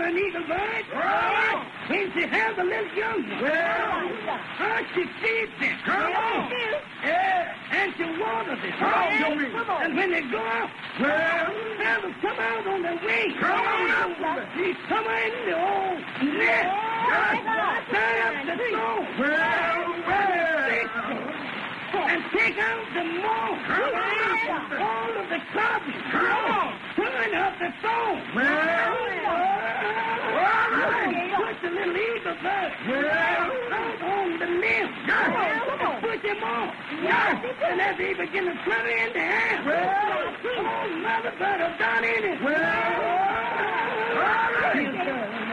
an eagle bird. When she has a little young one, she feeds it. And she waters it. And when they go out, feathers come out on their wings. She come in the old nest. Tie up the stone. And take out the mold. All of the cotton. Turn up the stone. Put the little eagle bird out on the limb. Push him off. And as he begin to flutter in the air, oh, mother bird have done in it.